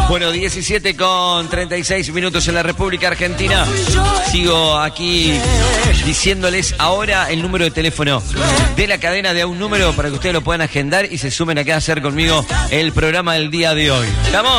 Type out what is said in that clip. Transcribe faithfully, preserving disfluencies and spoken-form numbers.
Bueno, diecisiete con treinta y seis minutos en la República Argentina. Sigo aquí diciéndoles ahora el número de teléfono de la cadena de a un número para que ustedes lo puedan agendar y se sumen acá a hacer conmigo el programa del día de hoy. ¿Estamos?